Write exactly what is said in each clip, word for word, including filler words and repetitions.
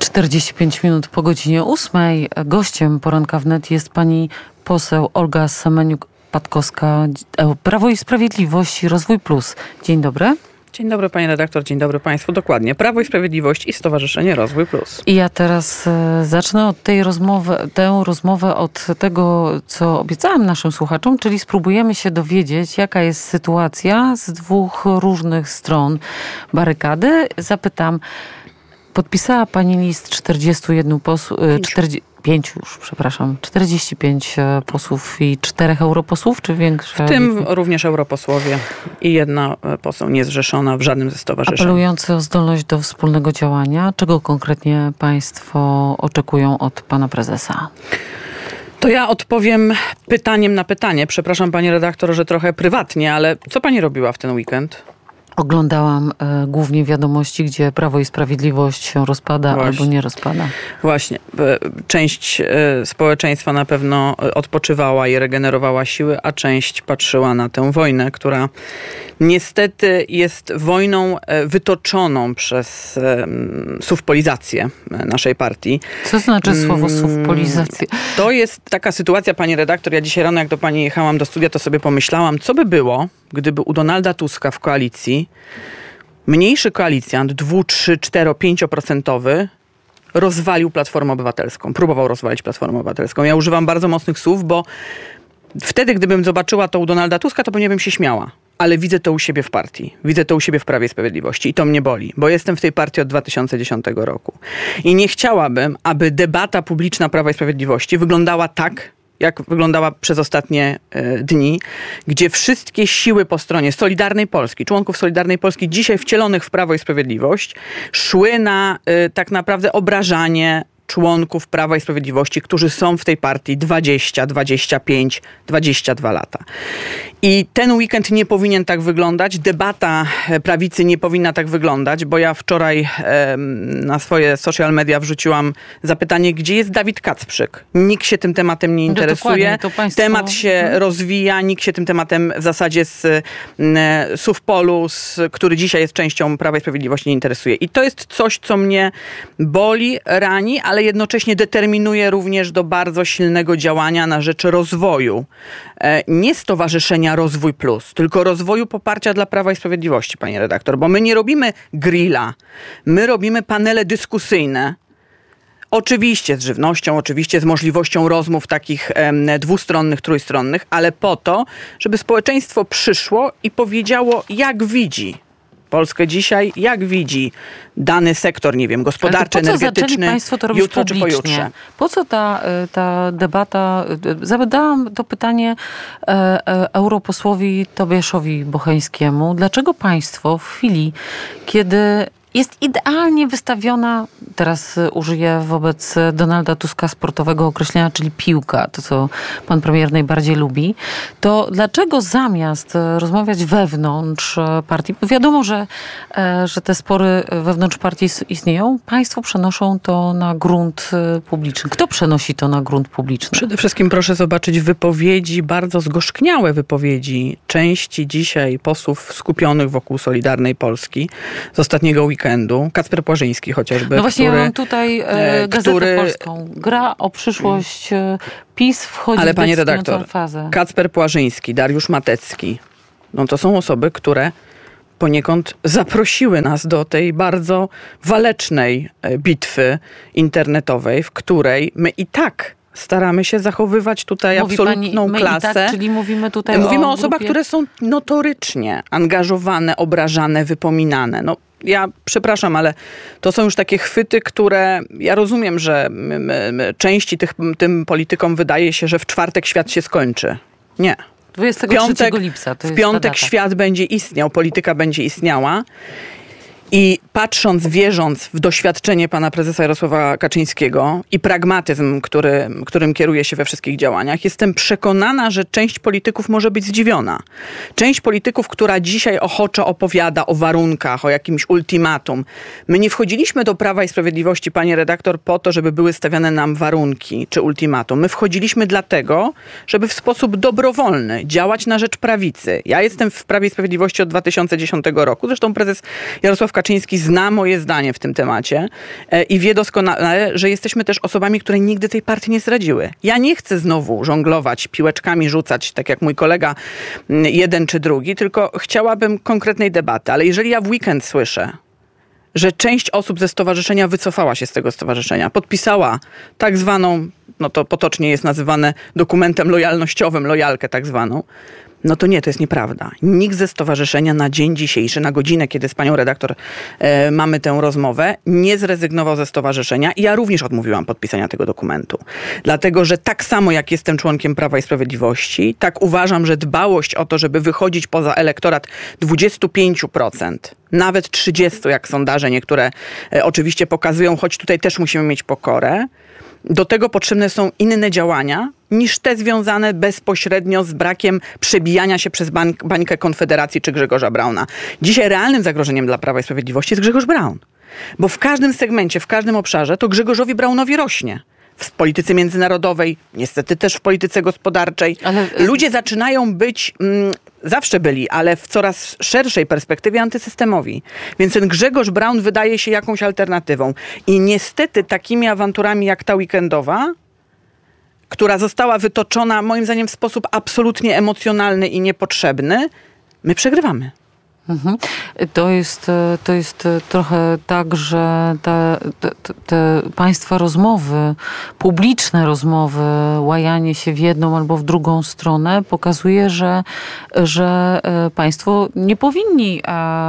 czterdzieści pięć minut po godzinie ósmej. Gościem Poranka Wnet jest pani poseł Olga Semeniuk-Patkowska, Prawo i Sprawiedliwość i Rozwój Plus. Dzień dobry. Dzień dobry pani redaktor, dzień dobry państwu. Dokładnie. Prawo i Sprawiedliwość i Stowarzyszenie Rozwój Plus. I ja teraz e, zacznę od tej rozmowy, tę rozmowę od tego, co obiecałam naszym słuchaczom, czyli spróbujemy się dowiedzieć, jaka jest sytuacja z dwóch różnych stron barykady. Zapytam, podpisała pani list czterdziestu jeden posłów, pięciu już, przepraszam, czterdzieści pięć posłów i czterech europosłów, czy większe? W tym również europosłowie i jedna poseł niezrzeszona w żadnym ze stowarzyszeń. Apelujący o zdolność do wspólnego działania. Czego konkretnie państwo oczekują od pana prezesa? To ja odpowiem pytaniem na pytanie. Przepraszam pani redaktor, że trochę prywatnie, ale co pani robiła w ten weekend? Oglądałam e, głównie wiadomości, gdzie Prawo i Sprawiedliwość się rozpada Właśnie. albo nie rozpada. Właśnie. Część e, społeczeństwa na pewno odpoczywała i regenerowała siły, a część patrzyła na tę wojnę, która niestety jest wojną wytoczoną przez e, sufpolizację naszej partii. Co znaczy słowo sufpolizacja? To jest taka sytuacja, pani redaktor. Ja dzisiaj rano, jak do pani jechałam do studia, to sobie pomyślałam, co by było, gdyby u Donalda Tuska w koalicji mniejszy koalicjant, dwu, trzy, cztero, pięcioprocentowy, rozwalił Platformę Obywatelską. Próbował rozwalić Platformę Obywatelską. Ja używam bardzo mocnych słów, bo wtedy, gdybym zobaczyła to u Donalda Tuska, to pewnie bym się śmiała. Ale widzę to u siebie w partii. Widzę to u siebie w Prawie i Sprawiedliwości. I to mnie boli, bo jestem w tej partii od dwa tysiące dziesiątego roku. I nie chciałabym, aby debata publiczna Prawa i Sprawiedliwości wyglądała tak, jak wyglądała przez ostatnie y, dni, gdzie wszystkie siły po stronie Solidarnej Polski, członków Solidarnej Polski, dzisiaj wcielonych w Prawo i Sprawiedliwość, szły na y, tak naprawdę obrażanie członków Prawa i Sprawiedliwości, którzy są w tej partii dwadzieścia, dwadzieścia pięć, dwadzieścia dwa lata. I ten weekend nie powinien tak wyglądać. Debata prawicy nie powinna tak wyglądać, bo ja wczoraj e, na swoje social media wrzuciłam zapytanie, gdzie jest Dawid Kacprzyk. Nikt się tym tematem nie interesuje. No państwo... Temat się rozwija, nikt się tym tematem w zasadzie z e, Sufpolu, z, który dzisiaj jest częścią Prawa i Sprawiedliwości, nie interesuje. I to jest coś, co mnie boli, rani, ale jednocześnie determinuje również do bardzo silnego działania na rzecz rozwoju. E, nie stowarzyszenia Rozwój Plus, tylko rozwoju poparcia dla Prawa i Sprawiedliwości, pani redaktor, bo my nie robimy grilla, my robimy panele dyskusyjne. Oczywiście z żywnością, oczywiście z możliwością rozmów takich e, dwustronnych, trójstronnych, ale po to, żeby społeczeństwo przyszło i powiedziało, jak widzi Polskę dzisiaj, jak widzi dany sektor, nie wiem, gospodarczy, po co energetyczny, państwo to robić jutro publicznie? czy pojutrze. Po co ta, ta debata? Zadałam to pytanie e, e, europosłowi Tobiaszowi Bocheńskiemu. Dlaczego państwo w chwili, kiedy jest idealnie wystawiona, teraz użyję wobec Donalda Tuska sportowego określenia, czyli piłka, to co pan premier najbardziej lubi, to dlaczego zamiast rozmawiać wewnątrz partii, wiadomo, że, że te spory wewnątrz partii istnieją, państwo przenoszą to na grunt publiczny. Kto przenosi to na grunt publiczny? Przede wszystkim proszę zobaczyć wypowiedzi, bardzo zgorzkniałe wypowiedzi części dzisiaj posłów skupionych wokół Solidarnej Polski z ostatniego weekendu. Kacper Płażyński chociażby. No właśnie, który, ja mam tutaj e, Gazetę który, Polską. Gra o przyszłość e, PiS wchodzi ale w panie redaktor, fazę. Kacper Płażyński, Dariusz Matecki, no to są osoby, które poniekąd zaprosiły nas do tej bardzo walecznej bitwy internetowej, w której my i tak staramy się zachowywać tutaj Mówi absolutną pani, my klasę. I tak, czyli mówimy tutaj mówimy o o osobach, grupie... które są notorycznie angażowane, obrażane, wypominane. No, ja przepraszam, ale to są już takie chwyty, które ja rozumiem, że my, my, my, części tych, tym politykom wydaje się, że w czwartek świat się skończy. Nie. dwudziestego trzeciego lipca. To w jest piątek świat będzie istniał, polityka będzie istniała. I patrząc, wierząc w doświadczenie pana prezesa Jarosława Kaczyńskiego i pragmatyzm, który, którym kieruje się we wszystkich działaniach, jestem przekonana, że część polityków może być zdziwiona. Część polityków, która dzisiaj ochoczo opowiada o warunkach, o jakimś ultimatum. My nie wchodziliśmy do Prawa i Sprawiedliwości, pani redaktor, po to, żeby były stawiane nam warunki czy ultimatum. My wchodziliśmy dlatego, żeby w sposób dobrowolny działać na rzecz prawicy. Ja jestem w Prawie i Sprawiedliwości od dwa tysiące dziesiątego roku. Zresztą prezes Jarosław Kaczyński zna moje zdanie w tym temacie i wie doskonale, że jesteśmy też osobami, które nigdy tej partii nie zdradziły. Ja nie chcę znowu żonglować, piłeczkami rzucać, tak jak mój kolega jeden czy drugi, tylko chciałabym konkretnej debaty. Ale jeżeli ja w weekend słyszę, że część osób ze stowarzyszenia wycofała się z tego stowarzyszenia, podpisała tak zwaną, no to potocznie jest nazywane dokumentem lojalnościowym, lojalkę tak zwaną, no to nie, to jest nieprawda. Nikt ze stowarzyszenia na dzień dzisiejszy, na godzinę, kiedy z panią redaktor e, mamy tę rozmowę, nie zrezygnował ze stowarzyszenia i ja również odmówiłam podpisania tego dokumentu. Dlatego, że tak samo jak jestem członkiem Prawa i Sprawiedliwości, tak uważam, że dbałość o to, żeby wychodzić poza elektorat dwadzieścia pięć procent, nawet trzydzieści procent, jak sondaże niektóre e, oczywiście pokazują, choć tutaj też musimy mieć pokorę, do tego potrzebne są inne działania niż te związane bezpośrednio z brakiem przebijania się przez bań- bańkę Konfederacji czy Grzegorza Brauna. Dzisiaj realnym zagrożeniem dla Prawa i Sprawiedliwości jest Grzegorz Braun. Bo w każdym segmencie, w każdym obszarze to Grzegorzowi Braunowi rośnie. W polityce międzynarodowej, niestety też w polityce gospodarczej. Ale... Ludzie zaczynają być, mm, zawsze byli, ale w coraz szerszej perspektywie antysystemowi. Więc ten Grzegorz Braun wydaje się jakąś alternatywą. I niestety takimi awanturami jak ta weekendowa, która została wytoczona moim zdaniem w sposób absolutnie emocjonalny i niepotrzebny, my przegrywamy. Mhm. To jest, to jest trochę tak, że te, te, te państwa rozmowy, publiczne rozmowy, łajanie się w jedną albo w drugą stronę pokazuje, że, że państwo nie powinni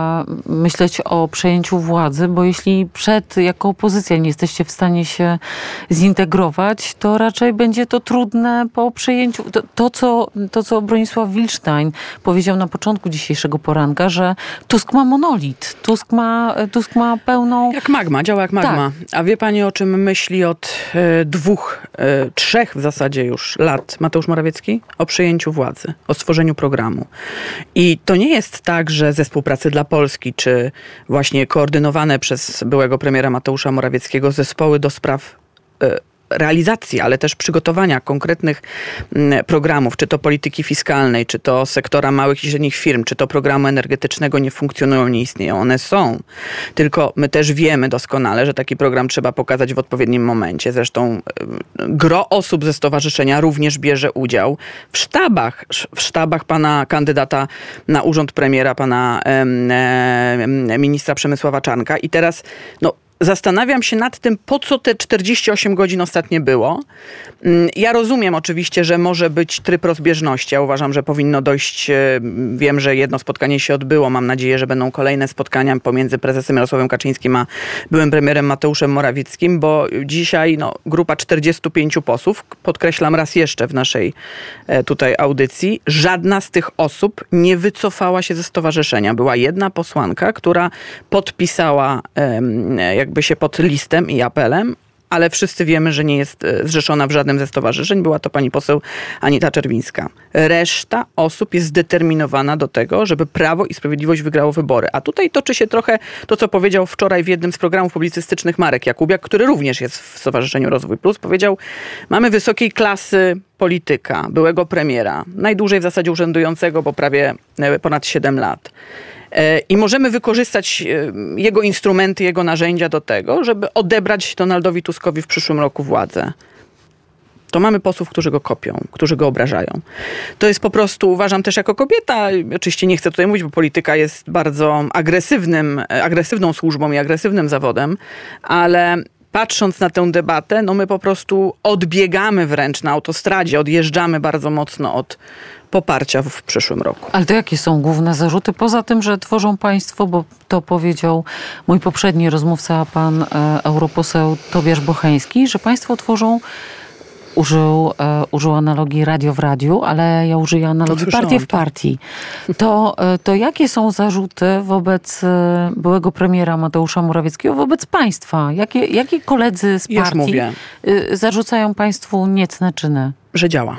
myśleć o przejęciu władzy, bo jeśli przed, jako opozycja nie jesteście w stanie się zintegrować, to raczej będzie to trudne po przejęciu. To, to, co, to co Bronisław Wilstein powiedział na początku dzisiejszego poranka, że Tusk ma monolit. Tusk ma, Tusk ma pełną... Jak magma, działa jak magma. Tak. A wie pani, o czym myśli od e, dwóch, e, trzech w zasadzie już lat Mateusz Morawiecki? O przejęciu władzy, o stworzeniu programu. I to nie jest tak, że zespół pracy dla Polski, czy właśnie koordynowane przez byłego premiera Mateusza Morawieckiego zespoły do spraw e, realizacji, ale też przygotowania konkretnych programów, czy to polityki fiskalnej, czy to sektora małych i średnich firm, czy to programu energetycznego nie funkcjonują, nie istnieją. One są. Tylko my też wiemy doskonale, że taki program trzeba pokazać w odpowiednim momencie. Zresztą gro osób ze stowarzyszenia również bierze udział w sztabach, w sztabach pana kandydata na urząd premiera, pana e, e, ministra Przemysława Czarnka. I teraz, no, zastanawiam się nad tym, po co te czterdzieści osiem godzin ostatnie było. Ja rozumiem oczywiście, że może być tryb rozbieżności. Ja uważam, że powinno dojść, wiem, że jedno spotkanie się odbyło. Mam nadzieję, że będą kolejne spotkania pomiędzy prezesem Jarosławem Kaczyńskim a byłym premierem Mateuszem Morawieckim, bo dzisiaj no, grupa czterdziestu pięciu posłów, podkreślam raz jeszcze w naszej tutaj audycji, żadna z tych osób nie wycofała się ze stowarzyszenia. Była jedna posłanka, która podpisała jak jakby się pod listem i apelem, ale wszyscy wiemy, że nie jest zrzeszona w żadnym ze stowarzyszeń. Była to pani poseł Anita Czerwińska. Reszta osób jest zdeterminowana do tego, żeby Prawo i Sprawiedliwość wygrało wybory. A tutaj toczy się trochę to, co powiedział wczoraj w jednym z programów publicystycznych Marek Jakubiak, który również jest w Stowarzyszeniu Rozwój Plus. Powiedział, mamy wysokiej klasy polityka, byłego premiera, najdłużej w zasadzie urzędującego, bo prawie ponad siedem lat. I możemy wykorzystać jego instrumenty, jego narzędzia do tego, żeby odebrać Donaldowi Tuskowi w przyszłym roku władzę. To mamy posłów, którzy go kopią, którzy go obrażają. To jest po prostu, uważam też jako kobieta, oczywiście nie chcę tutaj mówić, bo polityka jest bardzo agresywnym, agresywną służbą i agresywnym zawodem, ale patrząc na tę debatę, no my po prostu odbiegamy wręcz na autostradzie, odjeżdżamy bardzo mocno od poparcia w przyszłym roku. Ale to jakie są główne zarzuty? Poza tym, że tworzą państwo, bo to powiedział mój poprzedni rozmówca, pan e, europoseł Tobiasz Bocheński, że państwo tworzą, użył, e, użył analogii radio w radiu, ale ja użyję analogii partię w partii. To, e, to jakie są zarzuty wobec e, byłego premiera Mateusza Morawieckiego, wobec państwa? Jakie, jakie koledzy z partii e, zarzucają państwu niecne czyny? Że działa.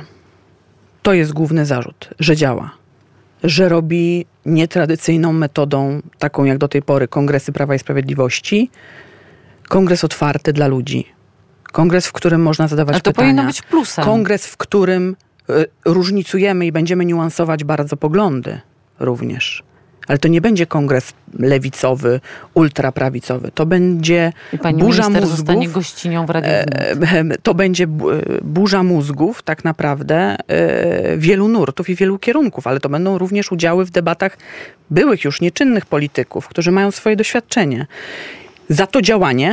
To jest główny zarzut, że działa. Że robi nietradycyjną metodą, taką jak do tej pory kongresy Prawa i Sprawiedliwości, kongres otwarty dla ludzi. Kongres, w którym można zadawać Ale to pytania. powinno być plusem. Kongres, w którym y, różnicujemy i będziemy niuansować bardzo poglądy również. Ale to nie będzie kongres lewicowy, ultraprawicowy. To będzie I pani burza minister mózgów. zostanie gościnią w Radiu Wnet. To będzie burza mózgów tak naprawdę wielu nurtów i wielu kierunków, ale to będą również udziały w debatach byłych już nieczynnych polityków, którzy mają swoje doświadczenie. Za to działanie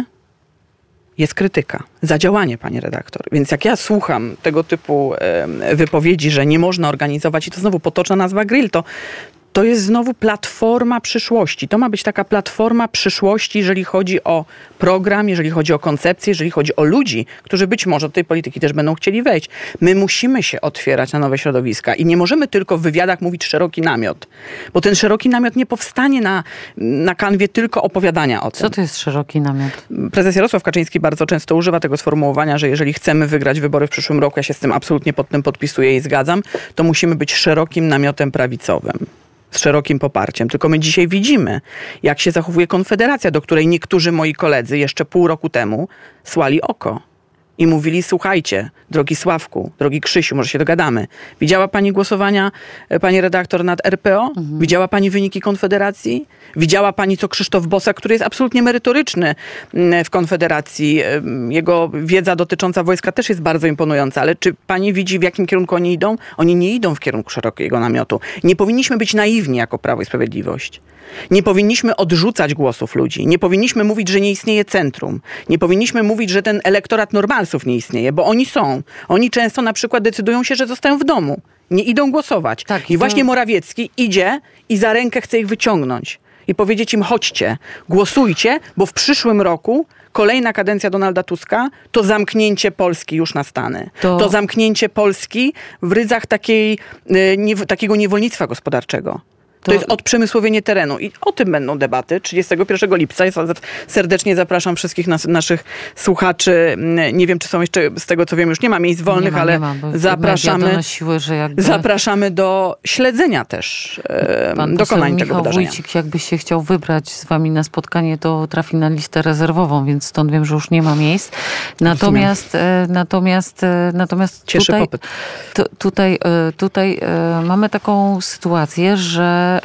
jest krytyka. Za działanie, pani redaktor. Więc jak ja słucham tego typu e, wypowiedzi, że nie można organizować, i to znowu potoczna nazwa grill, to to jest znowu platforma przyszłości. To ma być taka platforma przyszłości, jeżeli chodzi o program, jeżeli chodzi o koncepcję, jeżeli chodzi o ludzi, którzy być może do tej polityki też będą chcieli wejść. My musimy się otwierać na nowe środowiska i nie możemy tylko w wywiadach mówić szeroki namiot, bo ten szeroki namiot nie powstanie na, na kanwie tylko opowiadania o tym. Co to jest szeroki namiot? Prezes Jarosław Kaczyński bardzo często używa tego sformułowania, że jeżeli chcemy wygrać wybory w przyszłym roku, ja się z tym absolutnie pod tym podpisuję i zgadzam, to musimy być szerokim namiotem prawicowym. Z szerokim poparciem. Tylko my dzisiaj widzimy, jak się zachowuje Konfederacja, do której niektórzy moi koledzy jeszcze pół roku temu słali oko. I mówili, słuchajcie, drogi Sławku, drogi Krzysiu, może się dogadamy. Widziała pani głosowania, pani redaktor, nad R P O? Mhm. Widziała pani wyniki Konfederacji? Widziała pani, co Krzysztof Bosak, który jest absolutnie merytoryczny w Konfederacji. Jego wiedza dotycząca wojska też jest bardzo imponująca, ale czy pani widzi, w jakim kierunku oni idą? Oni nie idą w kierunku szerokiego namiotu. Nie powinniśmy być naiwni jako Prawo i Sprawiedliwość. Nie powinniśmy odrzucać głosów ludzi. Nie powinniśmy mówić, że nie istnieje centrum. Nie powinniśmy mówić, że ten elektorat normalsów nie istnieje, bo oni są. Oni często na przykład decydują się, że zostają w domu. Nie idą głosować. Tak, i to... właśnie Morawiecki idzie i za rękę chce ich wyciągnąć. I powiedzieć im, chodźcie, głosujcie, bo w przyszłym roku kolejna kadencja Donalda Tuska to zamknięcie Polski już na Stany. To, to zamknięcie Polski w rydzach takiej, nie, takiego niewolnictwa gospodarczego. To, to jest odprzemysłowienie terenu. I o tym będą debaty trzydziestego pierwszego lipca. Ja serdecznie zapraszam wszystkich nas, naszych słuchaczy. Nie wiem, czy są jeszcze, z tego co wiem, już nie ma miejsc wolnych, nie ma, ale nie ma, zapraszamy, donosiły, że jakby... zapraszamy do śledzenia też Pan dokonań tego wydarzenia. Pan Wójcik, jakby się chciał wybrać z wami na spotkanie, to trafi na listę rezerwową, więc stąd wiem, że już nie ma miejsc. Natomiast e, natomiast, e, natomiast Cieszy tutaj, popyt. Tu, tutaj, e, tutaj e, mamy taką sytuację, że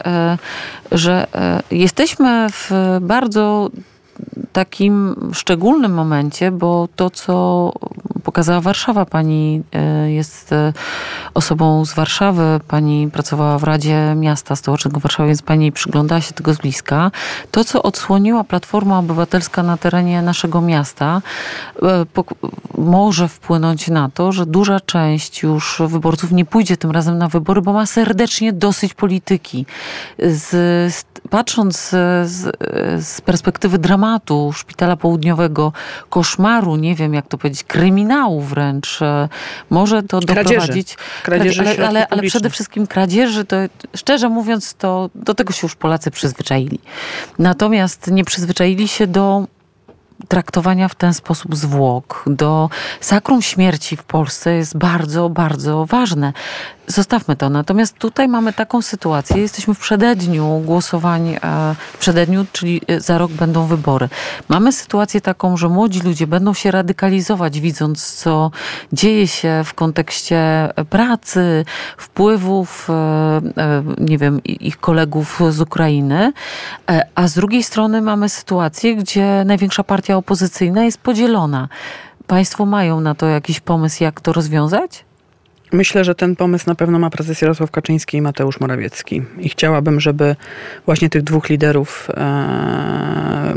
że jesteśmy w bardzo takim szczególnym momencie, bo to, co pokazała Warszawa, pani jest osobą z Warszawy, pani pracowała w Radzie Miasta Stołecznego Warszawy, więc pani przyglądała się tego z bliska. To, co odsłoniła Platforma Obywatelska na terenie naszego miasta, może wpłynąć na to, że duża część już wyborców nie pójdzie tym razem na wybory, bo ma serdecznie dosyć polityki. Z, z, patrząc z, z perspektywy dramatu Szpitala Południowego, koszmaru, nie wiem jak to powiedzieć, kryminału wręcz, może to kradzieży. doprowadzić... Kradzieży ale, ale, ale przede wszystkim kradzieży, to szczerze mówiąc, to do tego się już Polacy przyzwyczaili. Natomiast nie przyzwyczaili się do traktowania w ten sposób zwłok, do sakrum śmierci w Polsce jest bardzo, bardzo ważne. Zostawmy to. Natomiast tutaj mamy taką sytuację. Jesteśmy w przededniu głosowań, w przededniu, czyli za rok będą wybory. Mamy sytuację taką, że młodzi ludzie będą się radykalizować, widząc, co dzieje się w kontekście pracy, wpływów, nie wiem, ich kolegów z Ukrainy. A z drugiej strony mamy sytuację, gdzie największa partia opozycyjna jest podzielona. Państwo mają na to jakiś pomysł, jak to rozwiązać? Myślę, że ten pomysł na pewno ma prezes Jarosław Kaczyński i Mateusz Morawiecki. I chciałabym, żeby właśnie tych dwóch liderów e,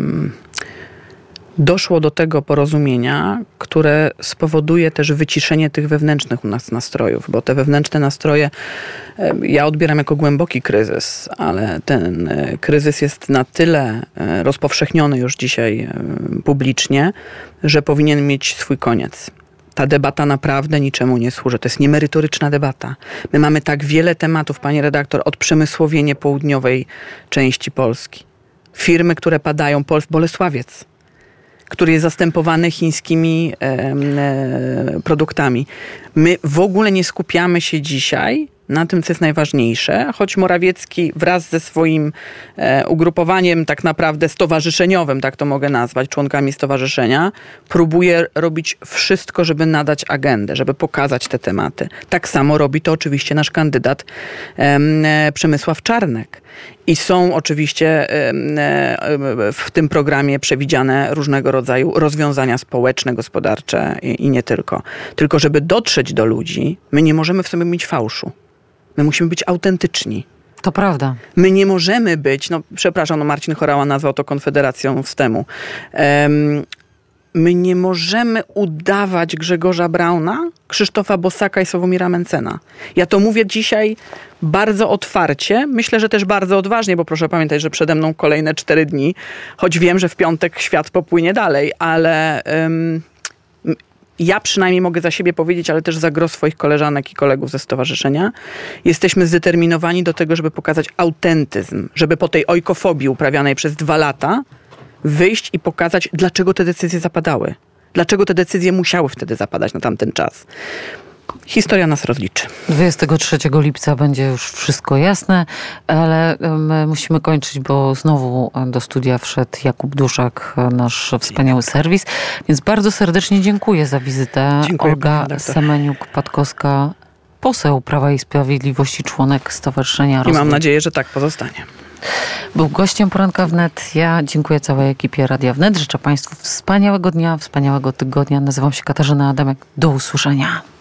doszło do tego porozumienia, które spowoduje też wyciszenie tych wewnętrznych u nas nastrojów, bo te wewnętrzne nastroje e, ja odbieram jako głęboki kryzys, ale ten e, kryzys jest na tyle e, rozpowszechniony już dzisiaj e, publicznie, że powinien mieć swój koniec. Ta debata naprawdę niczemu nie służy. To jest niemerytoryczna debata. My mamy tak wiele tematów, pani redaktor, odprzemysłowienie południowej części Polski. Firmy, które padają, Pols- Bolesławiec, który jest zastępowany chińskimi e, e, produktami. My w ogóle nie skupiamy się dzisiaj na tym, co jest najważniejsze, choć Morawiecki wraz ze swoim e, ugrupowaniem tak naprawdę stowarzyszeniowym, tak to mogę nazwać, członkami stowarzyszenia, próbuje robić wszystko, żeby nadać agendę, żeby pokazać te tematy. Tak samo robi to oczywiście nasz kandydat e, Przemysław Czarnek. I są oczywiście w tym programie przewidziane różnego rodzaju rozwiązania społeczne, gospodarcze i, i nie tylko. Tylko żeby dotrzeć do ludzi, my nie możemy w sobie mieć fałszu. My musimy być autentyczni. To prawda. My nie możemy być, no przepraszam, no Marcin Horała nazwał to Konfederacją Wstemu. Um, my nie możemy udawać Grzegorza Brauna, Krzysztofa Bosaka i Sławomira Mencena. Ja to mówię dzisiaj bardzo otwarcie, myślę, że też bardzo odważnie, bo proszę pamiętać, że przede mną kolejne cztery dni, choć wiem, że w piątek świat popłynie dalej, ale um, ja przynajmniej mogę za siebie powiedzieć, ale też za gros swoich koleżanek i kolegów ze stowarzyszenia. Jesteśmy zdeterminowani do tego, żeby pokazać autentyzm, żeby po tej ojkofobii uprawianej przez dwa lata wyjść i pokazać, dlaczego te decyzje zapadały. Dlaczego te decyzje musiały wtedy zapadać na tamten czas. Historia nas rozliczy. dwudziestego trzeciego lipca będzie już wszystko jasne, ale my musimy kończyć, bo znowu do studia wszedł Jakub Duszak, nasz wspaniały serwis. Więc bardzo serdecznie dziękuję za wizytę. Dziękuję, Olga Semeniuk-Patkowska, poseł Prawa i Sprawiedliwości, członek Stowarzyszenia Rozwój. I mam nadzieję, że tak pozostanie. Był gościem Poranka Wnet. Ja dziękuję całej ekipie Radia Wnet. Życzę Państwu wspaniałego dnia, wspaniałego tygodnia. Nazywam się Katarzyna Adamek. Do usłyszenia.